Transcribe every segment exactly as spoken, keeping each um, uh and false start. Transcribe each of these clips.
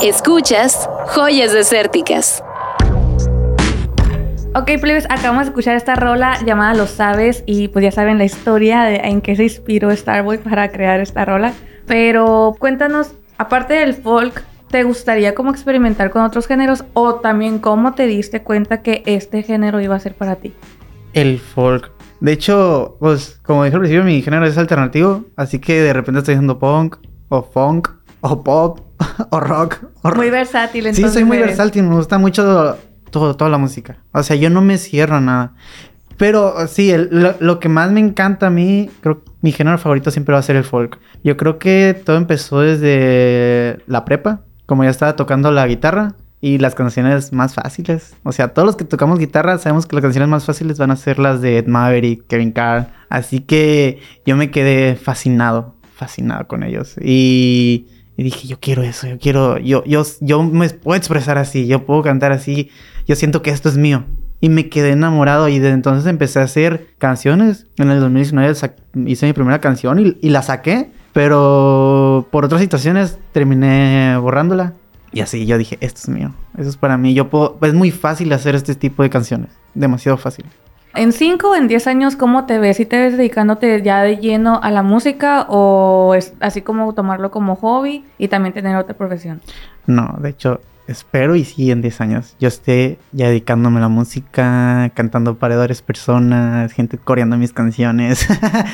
Escuchas Joyas Desérticas. Ok, plebes, acabamos de escuchar esta rola llamada Lo Sabes y pues ya saben la historia de en qué se inspiró Starboy para crear esta rola. Pero cuéntanos, aparte del folk, ¿te gustaría como experimentar con otros géneros o también cómo te diste cuenta que este género iba a ser para ti? El folk. De hecho, pues como dije al principio, mi género es alternativo, así que de repente estoy haciendo punk o funk o pop o rock. O rock. Muy versátil, entonces. Sí, soy muy eres. versátil, me gusta mucho todo, toda la música. O sea, yo no me cierro a nada. Pero sí, el, lo, lo que más me encanta a mí, creo que mi género favorito siempre va a ser el folk. Yo creo que todo empezó desde la prepa, como ya estaba tocando la guitarra y las canciones más fáciles. O sea, todos los que tocamos guitarra sabemos que las canciones más fáciles van a ser las de Ed Maverick, Kevin Carr. Así que yo me quedé fascinado, fascinado con ellos. Y... Y dije, yo quiero eso, yo quiero, yo, yo, yo me puedo expresar así, yo puedo cantar así, yo siento que esto es mío. Y me quedé enamorado y desde entonces empecé a hacer canciones. En el dos mil diecinueve sa- hice mi primera canción y, y la saqué, pero por otras situaciones terminé borrándola. Y así yo dije, esto es mío, eso es para mí. Yo puedo, es muy fácil hacer este tipo de canciones, demasiado fácil. En cinco o en diez años, ¿cómo te ves? ¿Si te ves dedicándote ya de lleno a la música o es así como tomarlo como hobby y también tener otra profesión? No, de hecho, espero y sí en diez años yo esté ya dedicándome a la música, cantando para varias personas, gente coreando mis canciones.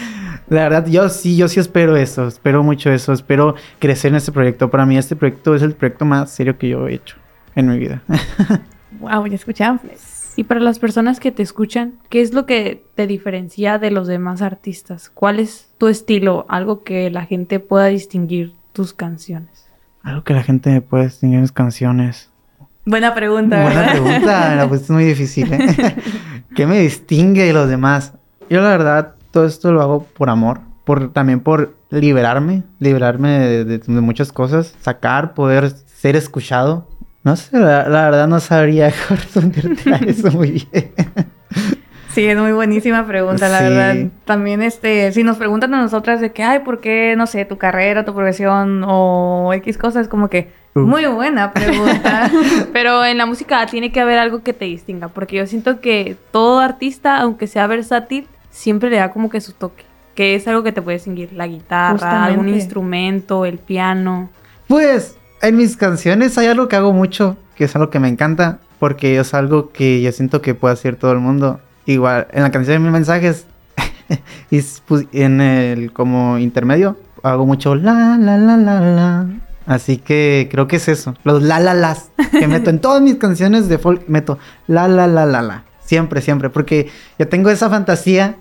La verdad, yo sí, yo sí espero eso, espero mucho eso, espero crecer en este proyecto. Para mí este proyecto es el proyecto más serio que yo he hecho en mi vida. Wow, ya escuchamos. Y para las personas que te escuchan, ¿qué es lo que te diferencia de los demás artistas? ¿Cuál es tu estilo? Algo que la gente pueda distinguir tus canciones. Algo que la gente me puede distinguir en mis canciones. Buena pregunta, Buena ¿verdad? pregunta, la pues es muy difícil, ¿eh? ¿Qué me distingue de los demás? Yo la verdad, todo esto lo hago por amor, por también por liberarme, liberarme de, de, de muchas cosas, sacar, poder ser escuchado. No sé, la, la verdad no sabría responderte a eso muy bien. Sí, es muy buenísima pregunta, la Sí. verdad. También, este, si nos preguntan a nosotras de que, ay, ¿por qué, no sé, tu carrera, tu profesión o X cosas? Como que, Uh. muy buena pregunta. Pero en la música tiene que haber algo que te distinga, porque yo siento que todo artista, aunque sea versátil, siempre le da como que su toque, que es algo que te puede distinguir, la guitarra, Justamente. algún instrumento, el piano. Pues, en mis canciones hay algo que hago mucho, que es algo que me encanta, porque es algo que yo siento que puede hacer todo el mundo. Igual, en la canción de Mil Mensajes, y pues, en el como intermedio, hago mucho la, la, la, la, la. Así que creo que es eso, los la, la, las, que meto en todas mis canciones de folk, meto la, la, la, la, la. Siempre, siempre, porque yo tengo esa fantasía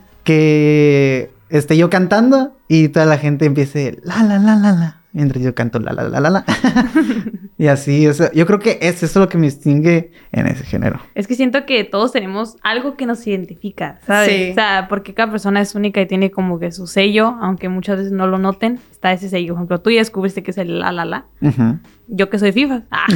que esté yo cantando y toda la gente empiece la, la, la, la, la. Mientras yo canto la, la, la, la, la. Y así, o sea, yo creo que es eso es lo que me distingue en ese género. Es que siento que todos tenemos algo que nos identifica, ¿sabes? Sí. O sea, porque cada persona es única y tiene como que su sello, aunque muchas veces no lo noten, está ese sello. Por ejemplo, tú ya descubriste que es el la, la, la. Uh-huh. Yo que soy FIFA. Ah.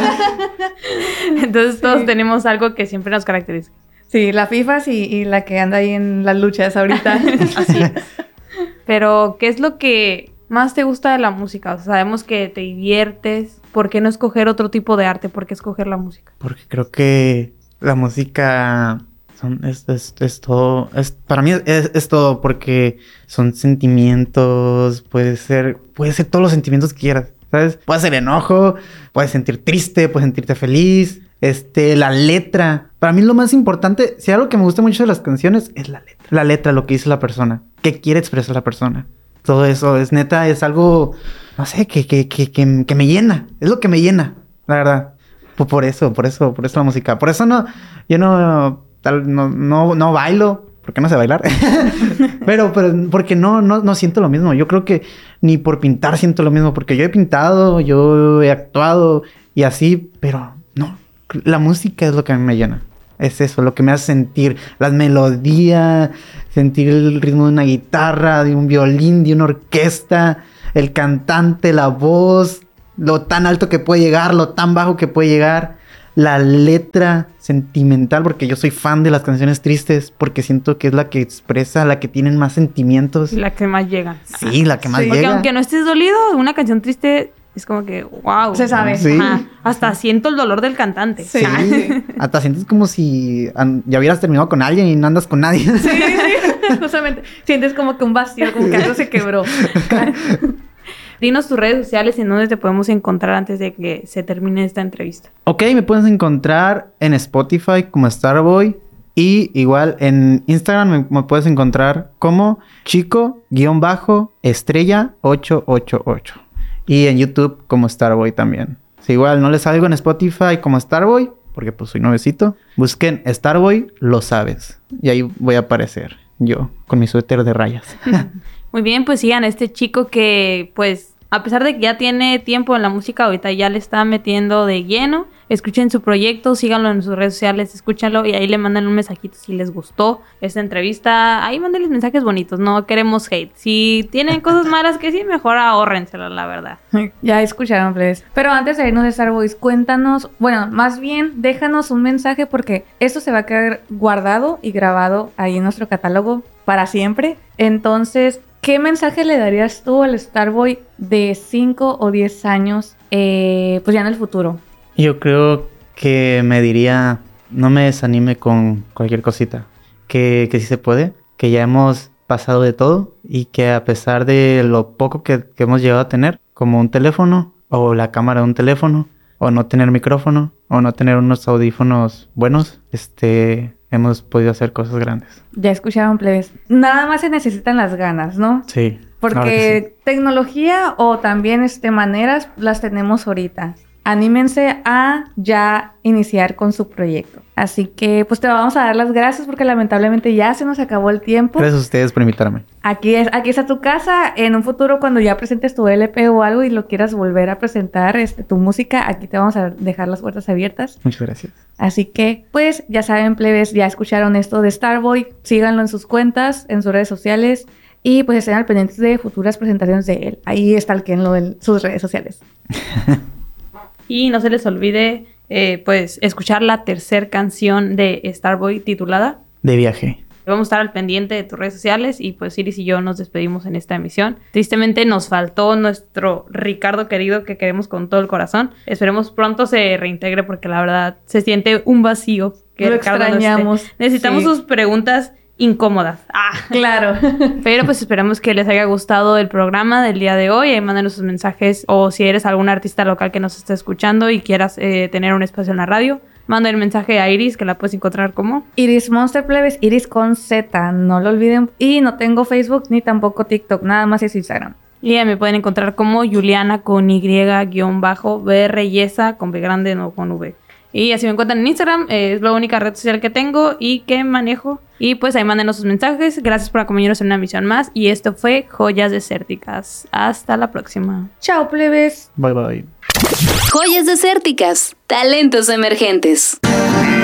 Entonces todos Sí. tenemos algo que siempre nos caracteriza. Sí, la FIFAs y, y la que anda ahí en las luchas ahorita. Así es. Pero, ¿qué es lo que más te gusta de la música? O sea, sabemos que te diviertes. ¿Por qué no escoger otro tipo de arte? ¿Por qué escoger la música? Porque creo que la música son, es, es, es todo, es, para mí es, es todo, porque son sentimientos, puede ser, puede ser todos los sentimientos que quieras, ¿sabes? Puede ser enojo, puedes sentir triste, puedes sentirte feliz, este, la letra. Para mí lo más importante, si algo que me gusta mucho de las canciones, es la letra. La letra, lo que dice la persona, qué quiere expresar la persona. Todo eso es neta, es algo, no sé, que, que, que, que, que me llena. Es lo que me llena, la verdad. Por, por eso, por eso, por eso la música. Por eso no, yo no, tal, no, no, no bailo, porque no sé bailar. pero, pero, porque no, no, no siento lo mismo. Yo creo que ni por pintar siento lo mismo, porque yo he pintado, yo he actuado y así, pero no. La música es lo que a mí me llena. Es eso, lo que me hace sentir las melodías, sentir el ritmo de una guitarra, de un violín, de una orquesta, el cantante, la voz, lo tan alto que puede llegar, lo tan bajo que puede llegar, la letra sentimental, porque yo soy fan de las canciones tristes, porque siento que es la que expresa, la que tienen más sentimientos. La que más llegan. Sí, la que más Sí, Porque llega. aunque no estés dolido, una canción triste Es como que, wow. Se sabe. Sí. Ajá. Hasta siento el dolor del cantante. Sí. Sí. Hasta sientes como si an- ya hubieras terminado con alguien y no andas con nadie. Sí, sí. Justamente. Sientes como que un vacío, como que algo se quebró. Dinos tus redes sociales en donde te podemos encontrar antes de que se termine esta entrevista. Ok, me puedes encontrar en Spotify como Starboy. Y igual en Instagram me, me puedes encontrar como chico-estrella ocho ocho ocho. Y en YouTube como Starboy también. Si igual no les salgo en Spotify como Starboy, porque pues soy nuevecito, busquen Starboy, lo sabes. Y ahí voy a aparecer yo con mi suéter de rayas. Muy bien, pues sigan a este chico que, pues, a pesar de que ya tiene tiempo en la música, ahorita ya le está metiendo de lleno. Escuchen su proyecto, síganlo en sus redes sociales, escúchanlo y ahí le mandan un mensajito si les gustó esta entrevista. Ahí mándenles mensajes bonitos, no queremos hate. Si tienen cosas malas que sí, mejor ahórrenselas, la verdad. Ya escucharon, plebes. Pero antes de irnos de Starboys, cuéntanos, bueno, más bien déjanos un mensaje porque esto se va a quedar guardado y grabado ahí en nuestro catálogo para siempre. Entonces, ¿qué mensaje le darías tú al Starboy de cinco o diez años, eh, pues ya en el futuro? Yo creo que me diría, no me desanime con cualquier cosita, que, que sí se puede, que ya hemos pasado de todo y que a pesar de lo poco que, que hemos llegado a tener, como un teléfono o la cámara de un teléfono, o no tener micrófono, o no tener unos audífonos buenos, este, hemos podido hacer cosas grandes. Ya escucharon, plebes. Nada más se necesitan las ganas, ¿no? Sí. Porque ahora que sí. tecnología o también este, maneras las tenemos ahorita. Anímense a ya iniciar con su proyecto. Así que pues te vamos a dar las gracias porque lamentablemente ya se nos acabó el tiempo. Gracias a ustedes por invitarme. Aquí, es, aquí está tu casa. En un futuro cuando ya presentes tu L P o algo y lo quieras volver a presentar este, tu música, aquí te vamos a dejar las puertas abiertas. Muchas gracias. Así que pues ya saben, plebes, ya escucharon esto de Starboy. Síganlo en sus cuentas, en sus redes sociales. Y pues estén al pendientes de futuras presentaciones de él. Ahí está el que en lo de sus redes sociales. Y no se les olvide, eh, pues, escuchar la tercera canción de Starboy titulada De viaje. Vamos a estar al pendiente de tus redes sociales y pues Iris y yo nos despedimos en esta emisión. Tristemente nos faltó nuestro Ricardo querido que queremos con todo el corazón. Esperemos pronto se reintegre porque la verdad se siente un vacío que Lo Ricardo no extrañamos. esté. Necesitamos Sí. sus preguntas incómodas. Ah. Claro. Pero pues esperamos que les haya gustado el programa del día de hoy. Ahí mándenos sus mensajes o si eres algún artista local que nos esté escuchando y quieras eh, tener un espacio en la radio, manda el mensaje a Iris, que la puedes encontrar como Iris Monster, plebes, Iris con Z, no lo olviden. Y no tengo Facebook ni tampoco TikTok, nada más es Instagram. y me pueden encontrar como Juliana con Y guión bajo B R Yesa con B grande, no con V. Y así me encuentran en Instagram, eh, es la única red social que tengo y que manejo. Y pues ahí mándenos sus mensajes. Gracias por acompañarnos en una emisión más. Y esto fue Joyas Desérticas. Hasta la próxima. Chao, plebes. Bye bye. Joyas Desérticas, talentos emergentes.